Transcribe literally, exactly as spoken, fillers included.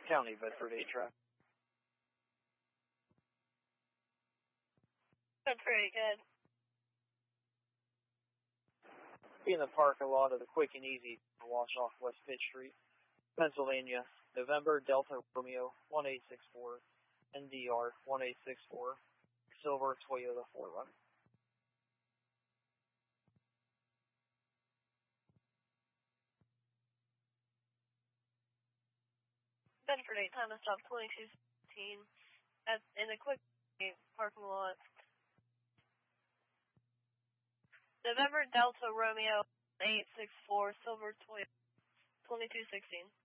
County Bedford eight traffic. That's very good. Be in the parking lot of the Quick and Easy wash off West Pitt Street, Pennsylvania, November Delta Romeo one eight six four, N D R one eight six four, silver Toyota four runner. Bedford eight, time to stop twenty-two sixteen at in a Quick parking lot. November Delta Romeo eight six four, silver Toyota twenty-two sixteen.